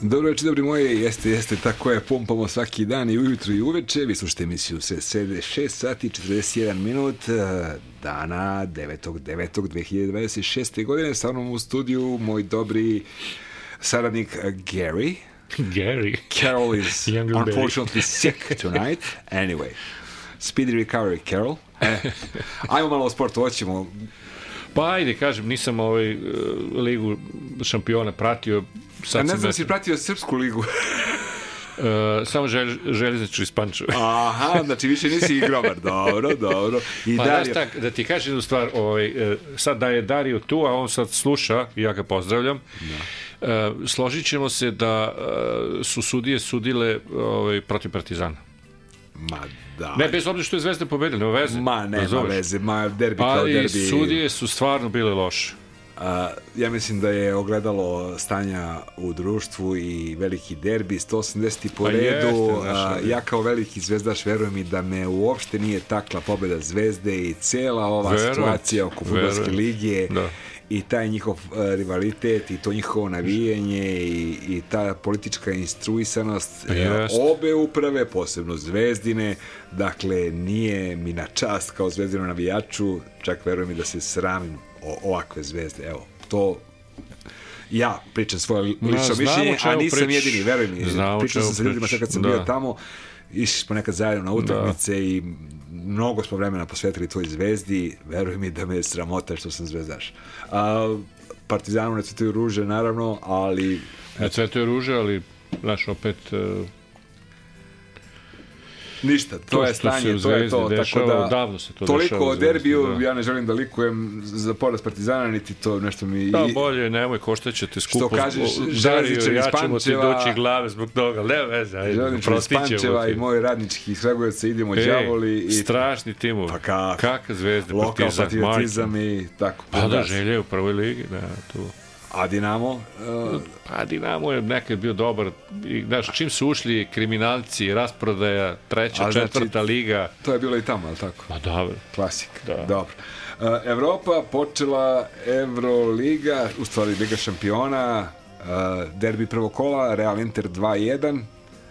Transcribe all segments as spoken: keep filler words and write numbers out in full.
Dobro večer, dobri moji, jeste, jeste, tako je, pumpamo svaki dan i ujutru i uveče. Vi slušate emisiju se sede šest sati četrdeset jedan minut dana devetog devetog dve hiljade dvadeset šeste. godine. Sa mnom u studiju moj dobri saradnik Gary. Gary. Carol is unfortunately sick tonight. Anyway, speedy recovery, Carol. E, ajmo malo o sportu, hoćemo. Pa ajde, kažem, nisam ovaj, ligu šampiona pratio. Sad ne znam da si pratio Srpsku ligu. uh, samo žel, železničku iz Pančeva. Aha, znači više nisi igrobar. Dobro, dobro. I pa Dario... tak, da ti kažem jednu stvar, ovaj, sad da je Dario tu, a on sad sluša, ja ga pozdravljam, da. uh, složit ćemo se da uh, su sudije sudile ovaj, protiv Partizana. Ma da. Ne, bez obzira što je Zvezda pobedila, nema veze. Ma nema Razumeš? veze, ma derbi kao ali derbi. Ali sudije su stvarno bile loše. Uh, ja mislim da je ogledalo stanja u društvu i veliki derbi, sto osamdeset po redu. Jeste, uh, ja kao veliki zvezdaš verujem i da me uopšte nije takla pobeda Zvezde i cela ova verujem, situacija oko fudbalske lige da. I taj njihov uh, rivalitet i to njihovo navijenje i, i ta politička instruisanost uh, obe uprave, posebno Zvezdine, dakle nije mi na čast kao zvezdinom navijaču, čak verujem i da se sramim o ovakve zvezde, evo, to ja pričam svoje lično mišljenje, a nisam prič... jedini, veruj mi, znamo pričao sam sa ljudima sad kad sam da. bio tamo, išli smo nekad zajedno na utakmice da. i mnogo smo vremena posvetili tvoj Zvezdi, veruj mi da me je sramota što sam zvezdaš. A, Partizanu ne cvetaju ruže, naravno, ali... Ne cvetaju ruže, ali, znaš, opet... Uh... Ništa, to, to je stanje, to je to, dešava, tako da davno se to toliko o derbiju, da. Ja ne želim da likujem za poraz Partizana, niti to nešto mi... Da, bolje, nemoj, koštaće te skupo. Što kažeš, železničar iz Pančeva... Ja ćemo ti doći glave zbog toga, ne veze, ajde, železničar iz Pančeva i moj radnički iz Kragujevca, idemo đavoli i... strašni timovi, pa kak, kakva Zvezda, lokal patriotizam i tako. Pa da, želje u prvoj ligi, da, tu... A Dinamo? Uh... A Dinamo je nekad bio dobar. I, znaš, čim su ušli kriminalci, rasprodaja, treća, ali, četvrta znači, liga. To je bilo i tamo, ali tako? Pa dobro. Klasik, da. Dobro. Uh, Evropa počela Euroliga, u stvari Liga šampiona, uh, derbi prvo kola, Real Inter dva jedan.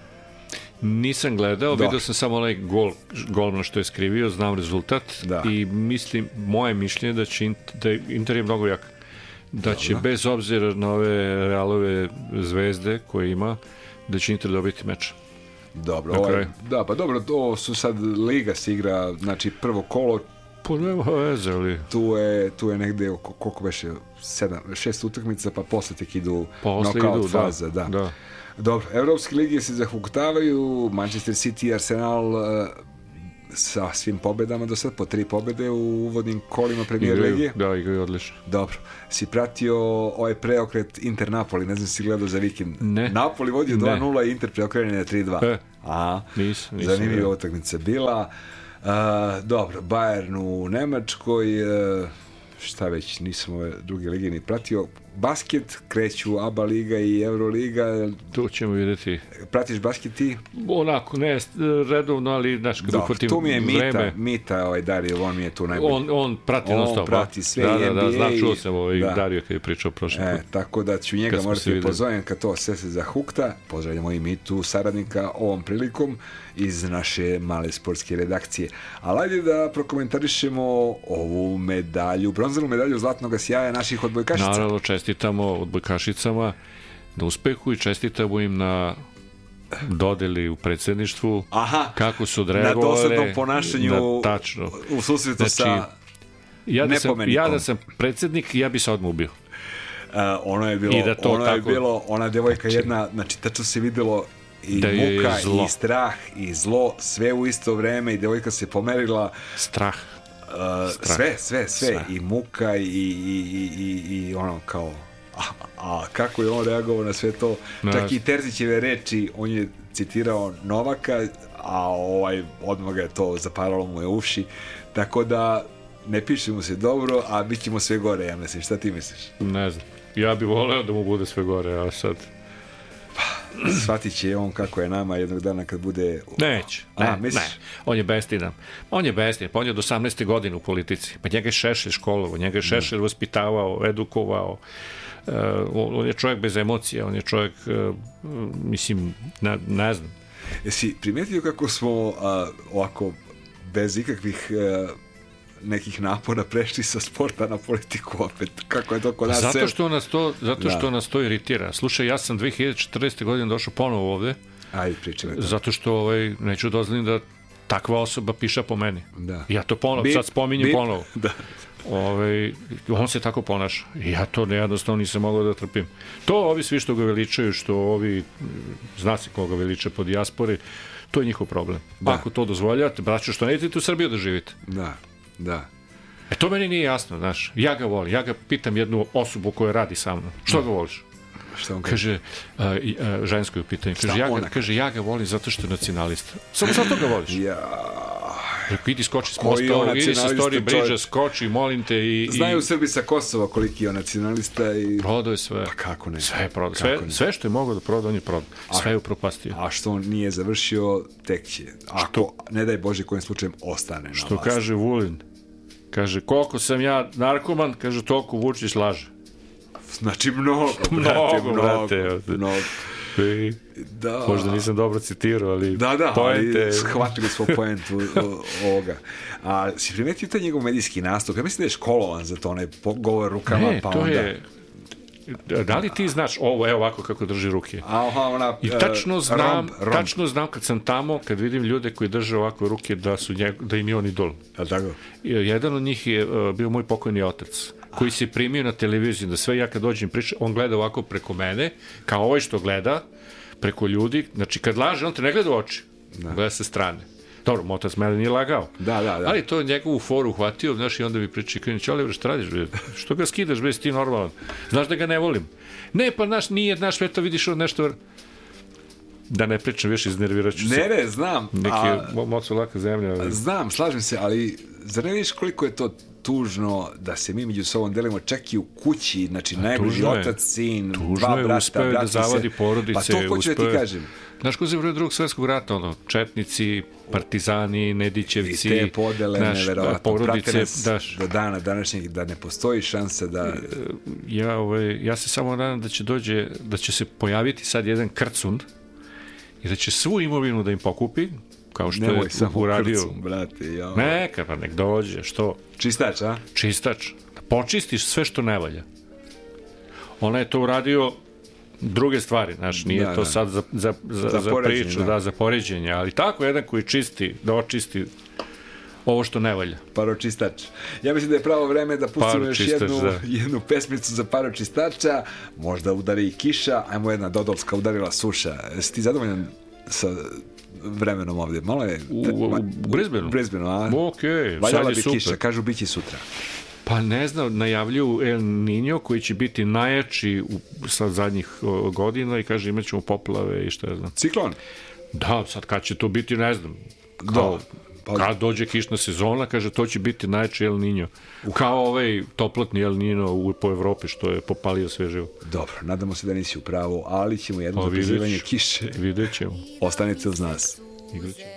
Nisam gledao, vidio sam samo onaj gol, golman što je skrivio, znam rezultat da. I mislim, moje mišljenje da će Inter, da Inter je mnogo jak. Da će Dobro. bez obzira na ove Realove zvezde koje ima, da će Inter dobiti meč. Dobro, ovaj, da, pa dobro, to su sad liga se igra, znači prvo kolo. Pa nema veze, ali... Tu je, tu je negde, koliko beše, sedam, šest utakmica, pa posle tek idu knockout faza. Da, da. da. Dobro, evropske lige se zahuktavaju, Manchester City i Arsenal uh, sa svim pobedama do sad, po tri pobede u uvodnim kolima Premier Lige. Da, igraju odlično. Dobro. Si pratio ovaj preokret Inter Napoli, ne znam si gledao za vikend. Ne. Napoli vodio dva nula i Inter preokrenjen je tri dva. E, Aha. Nisam, nisam. Zanimljiva utakmica bila. Uh, dobro, Bayern u Nemačkoj, uh, šta već, nisam ove druge lige ni pratio. Basket, kreću ABA liga i Euroliga. Tu ćemo vidjeti. Pratiš basket ti? Onako, ne redovno, ali znaš, kad upotim tu mi je Mita, vreme, Mita ovaj Dario, on mi je tu najbolji. On, on prati on non-stop. prati sve da, i N B A. Da, da, znam, čuo sam ovaj da. Dario kad je pričao prošle e, put. Tako da ću njega morati pozovem kad to sve se zahukta. Pozdravljamo i Mitu, saradnika ovom prilikom iz naše male sportske redakcije. Ali ajde da prokomentarišemo ovu medalju, bronzanu medalju zlatnog sjaja naših odbojkašica. Naravno, čestitamo odbojkašicama na uspehu i čestitamo im na dodeli u predsjedništvu. Aha, kako su odreagovale na doslednom ponašanju na, tačno. U susretu znači, sa ja da, sam, ja da sam predsjednik, ja bi se odmah ubio. Uh, ono je bilo, da ono tako, je bilo ona devojka znači, jedna, znači tačno se videlo i da muka i strah i zlo sve u isto vreme i devojka se pomerila. Strah. Uh, sve, sve, sve, sve i muka i, i, i, i, i ono kao a, a kako je on reagovao na sve to, no, čak i Terzićeve reči on je citirao Novaka, a ovaj odmah ga je to zaparalo mu je uši, tako da ne piše mu se dobro, a bit ćemo sve gore, ja mislim. Šta ti misliš? Ne znam, ja bih voleo da mu bude sve gore, a sad shvatit će on kako je nama jednog dana kad bude... Neće, ne, A, ne. On je bestidan. On je bestidan, pa on je do osamnaeste godine u politici. Pa njega je Šešelj školovao, njega je Šešelj da. vaspitavao, edukovao. Uh, on je čovjek bez emocija, on je čovjek, uh, mislim, ne, ne znam. Jesi primetio kako smo uh, ovako bez ikakvih... Uh, nekih napora prešli sa sporta na politiku opet. Kako je to kod nas? Zato što nas to, zato što da. nas to iritira. Slušaj, ja sam dve hiljade četrnaeste. godine došao ponovo ovde. Ajde, pričaj. Zato što ovaj, neću dozvolim da takva osoba piša po meni. Da. Ja to ponovo, bip, sad spominjem bip. ponovo. Da. Ovaj, on se tako ponaša. Ja to nejednostavno nisam mogao da trpim. To ovi svi što ga veličaju, što ovi, zna se koga veliča po dijaspori, to je njihov problem. Da. Ako to dozvoljavate, braćo, što ne idete u Srbiju da živite. Da. Da. E to meni nije jasno, znaš. Ja ga volim, ja ga pitam jednu osobu koja radi sa mnom. Što da. ga voliš? Šta on kaže? Kaže, uh, uh, žensko je u pitanju. Kaže ja, ga, kaže, ja ga volim zato što je nacionalista. Samo zato ga voliš? Ja. Rekao, idi skoči s mosta, idi sa story bridge, skoči, molim te i... Znaju u Srbiji sa Kosova koliki je on nacionalista i... Prodao je sve. Pa kako ne? Sve je prodao. Sve, sve što je mogao da proda, on je prodao. Sve je upropastio. A što on nije završio, tek će. Ako, što, ne daj Bože, kojim slučajem ostane na što kaže Vulin. Kaže, koliko sam ja narkoman, kaže, toliko Vučić laže. Znači, mnogo, brate, mnogo, brate. Mnogo. I, da. Možda nisam dobro citirao, ali da, da, poente... ali shvatili smo poentu ovoga. A si primetio taj njegov medijski nastup? Ja mislim da je školovan za to, onaj govor rukama, ne, pa to onda... Je... Da li ti znaš ovo, evo ovako kako drži ruke? Aha, ona, I tačno znam, romb, romb. tačno znam kad sam tamo, kad vidim ljude koji drže ovako ruke, da, su njeg, da im je on idol. A tako? Jedan od njih je uh, bio moj pokojni otac, koji se primio na televiziju, da sve ja kad dođem pričam, on gleda ovako preko mene, kao ovaj što gleda, preko ljudi, znači kad laže, on te ne gleda u oči, da. gleda sa strane. Dobro, motac mene nije lagao. Da, da, da. Ali to njegovu foru uhvatio, znaš, i onda mi priči, Krinić, ali što radiš, bre? Što ga skidaš, bre, si ti normalan? Znaš da ga ne volim? Ne, pa naš nije, naš sve to vidiš od nešto... Da ne pričam, više iznervirat ću se. Ne, ne, znam. Neki a, mocu laka zemlja. Ali... Znam, slažem se, ali zar ne vidiš koliko je to tužno da se mi među sobom delimo čak i u kući, znači najbliži otac, sin, tužno dva je, brata, uspeo da zavadi se. porodice. Pa to hoću da ti kažem. Znaš ko se vrlo drugog svjetskog rata, ono, četnici, partizani, Nedićevci, i te podele, naš, neverovatno, porodice, daš, do dana današnjeg da ne postoji šansa da... Ja, ovaj, ja se samo nadam da će dođe, da će se pojaviti sad jedan krcund i da će svu imovinu da im pokupi, kao što Nemoj je uradio. Krcum, brate, ja. Neka, pa nek dođe, što? Čistač, a? Čistač. Da počistiš sve što ne valja. Ona je to uradio druge stvari, znaš, nije da, to da. sad za, za, za, za, za priču, da. da, za poređenje, ali tako jedan koji čisti, da očisti ovo što ne valja. Paročistač. Ja mislim da je pravo vreme da pustimo još jednu, da. jednu pesmicu za paročistača, možda udari i kiša, ajmo jedna dodolska udarila suša. Jesi ti zadovoljan sa vremenom ovdje? Malo je... U, u, u Brisbaneu? Brisbaneu, a? Ok, valjala bi super. Kiša, kažu bići sutra. Pa ne znam, najavljuju El Niño koji će biti najjači u sad zadnjih o, godina i kaže imat ćemo poplave i što ja znam. Ciklon? Da, sad kad će to biti, ne znam. Kao, da, pa... kad dođe kišna sezona, kaže to će biti najjači El Niño. Uh. Kao ovaj toplotni El Niño u, po Evropi što je popalio sve živo. Dobro, nadamo se da nisi u pravu, ali ćemo jedno zakazivanje kiše. Vidjet ćemo. Ostanite uz nas. Igraće.